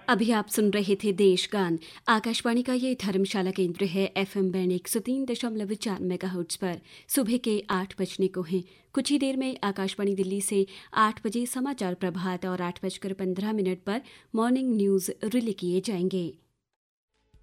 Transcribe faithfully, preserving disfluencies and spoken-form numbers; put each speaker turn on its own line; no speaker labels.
अभी आप सुन रहे थे देशगान। आकाशवाणी का ये धर्मशाला केंद्र है। एफएम बैंड एक सौ तीन दशमलव चार मेगाहर्ट्ज पर सुबह के आठ बजने को हैं। कुछ ही देर में आकाशवाणी दिल्ली से आठ बजे समाचार प्रभात और आठ बजकर पंद्रह मिनट पर मॉर्निंग न्यूज रिले किए जाएंगे।